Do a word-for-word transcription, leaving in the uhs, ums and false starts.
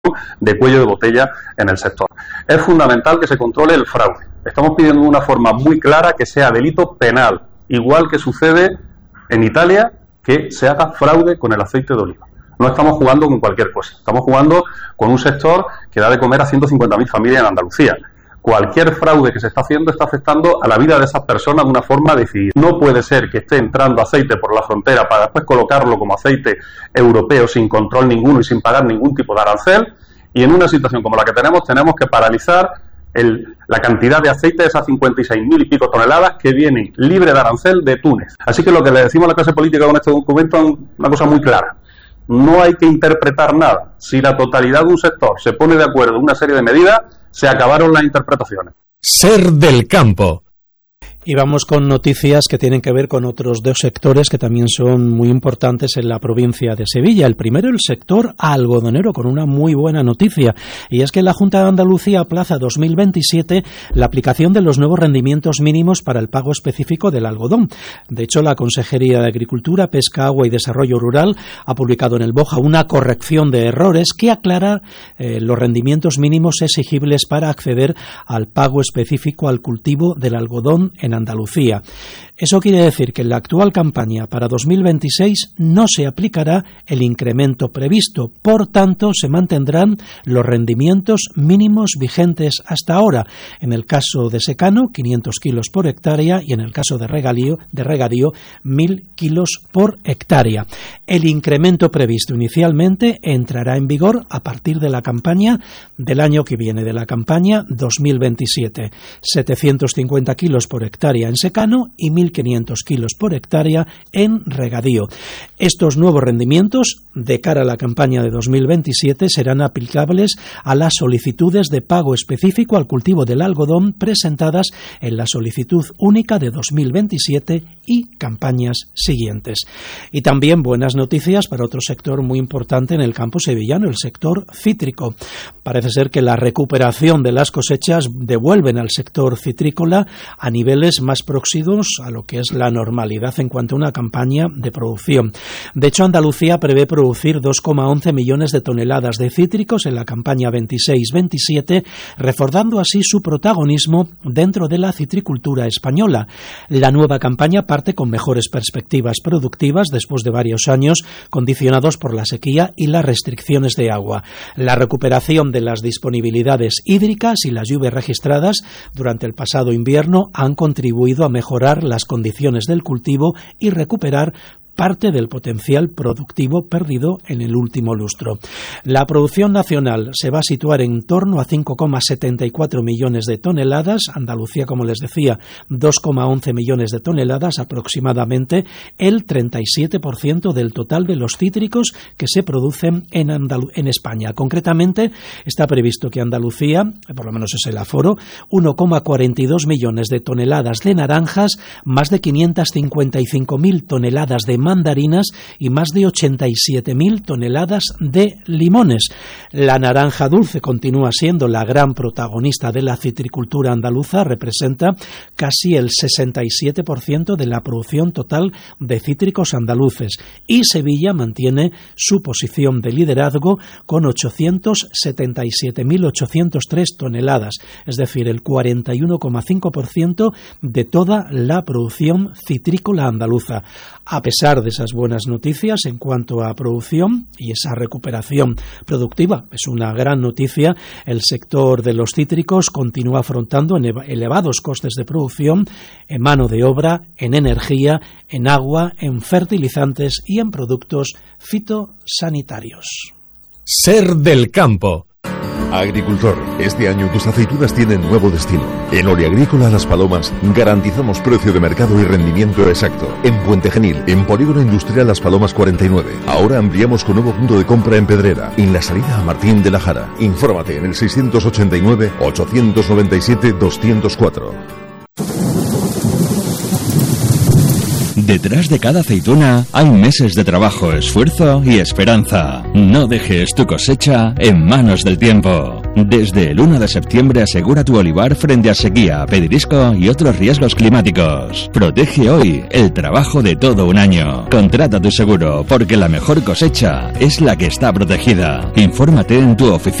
de cuello de botella en el sector. Es fundamental que se controle el fraude. Estamos pidiendo de una forma muy clara que sea delito penal, igual que sucede en Italia, que se haga fraude con el aceite de oliva. No estamos jugando con cualquier cosa, estamos jugando con un sector que da de comer a ciento cincuenta mil familias en Andalucía. Cualquier fraude que se está haciendo está afectando a la vida de esas personas de una forma decidida. No puede ser que esté entrando aceite por la frontera para después colocarlo como aceite europeo sin control ninguno y sin pagar ningún tipo de arancel, y en una situación como la que tenemos, tenemos que paralizar el, la cantidad de aceite de esas cincuenta y seis mil y pico toneladas que vienen libre de arancel de Túnez. Así que lo que le decimos a la clase política con este documento es una cosa muy clara. No hay que interpretar nada. Si la totalidad de un sector se pone de acuerdo en una serie de medidas, se acabaron las interpretaciones. Ser del campo. Y vamos con noticias que tienen que ver con otros dos sectores que también son muy importantes en la provincia de Sevilla. El primero, el sector algodonero, con una muy buena noticia, y es que la Junta de Andalucía aplaza a dos mil veintisiete la aplicación de los nuevos rendimientos mínimos para el pago específico del algodón. De hecho, la Consejería de Agricultura, Pesca, Agua y Desarrollo Rural ha publicado en el BOJA una corrección de errores que aclara eh, los rendimientos mínimos exigibles para acceder al pago específico al cultivo del algodón en Andalucía. Eso quiere decir que en la actual campaña para dos mil veintiséis no se aplicará el incremento previsto, por tanto se mantendrán los rendimientos mínimos vigentes hasta ahora, en el caso de secano quinientos kilos por hectárea y en el caso de regadío, de regadío mil kilos por hectárea. El incremento previsto inicialmente entrará en vigor a partir de la campaña del año que viene, de la campaña dos mil veintisiete, setecientos cincuenta kilos por hectárea en secano y mil quinientos kilos por hectárea en regadío. Estos nuevos rendimientos de cara a la campaña de dos mil veintisiete serán aplicables a las solicitudes de pago específico al cultivo del algodón presentadas en la solicitud única de dos mil veintisiete y campañas siguientes. Y también buenas noticias para otro sector muy importante en el campo sevillano, el sector cítrico. Parece ser que la recuperación de las cosechas devuelven al sector citrícola a niveles más próximos a lo que es la normalidad en cuanto a una campaña de producción. De hecho, Andalucía prevé producir dos coma once millones de toneladas de cítricos en la campaña veintiséis veintisiete, reforzando así su protagonismo dentro de la citricultura española. La nueva campaña parte con mejores perspectivas productivas después de varios años condicionados por la sequía y las restricciones de agua. La recuperación de las disponibilidades hídricas y las lluvias registradas durante el pasado invierno han contribuido a mejorar las condiciones del cultivo y recuperar parte del potencial productivo perdido en el último lustro. La producción nacional se va a situar en torno a cinco coma setenta y cuatro millones de toneladas, Andalucía, como les decía, dos coma once millones de toneladas, aproximadamente el treinta y siete por ciento del total de los cítricos que se producen en, Andalu- en España. Concretamente, está previsto que Andalucía, por lo menos es el aforo, uno coma cuarenta y dos millones de toneladas de naranjas, más de quinientas cincuenta y cinco mil toneladas de mandarinas y más de ochenta y siete mil toneladas de limones. La naranja dulce continúa siendo la gran protagonista de la citricultura andaluza, representa casi el sesenta y siete por ciento de la producción total de cítricos andaluces, y Sevilla mantiene su posición de liderazgo con ochocientas setenta y siete mil ochocientas tres toneladas, es decir, el cuarenta y uno coma cinco por ciento de toda la producción citrícola andaluza. A pesar de esas buenas noticias en cuanto a producción y esa recuperación productiva, es una gran noticia, el sector de los cítricos continúa afrontando elevados costes de producción en mano de obra, en energía, en agua, en fertilizantes y en productos fitosanitarios. Ser del campo. Agricultor, este año tus aceitunas tienen nuevo destino. En Oriagrícola Las Palomas garantizamos precio de mercado y rendimiento exacto. En Puente Genil, en Polígono Industrial Las Palomas cuarenta y nueve. Ahora ampliamos con nuevo punto de compra en Pedrera, en la salida a Martín de la Jara. Infórmate en el seiscientos ochenta y nueve, ochocientos noventa y siete, doscientos cuatro. Detrás de cada aceituna hay meses de trabajo, esfuerzo y esperanza. No dejes tu cosecha en manos del tiempo. Desde el uno de septiembre asegura tu olivar frente a sequía, pedrisco y otros riesgos climáticos. Protege hoy el trabajo de todo un año. Contrata tu seguro, porque la mejor cosecha es la que está protegida. Infórmate en tu oficina.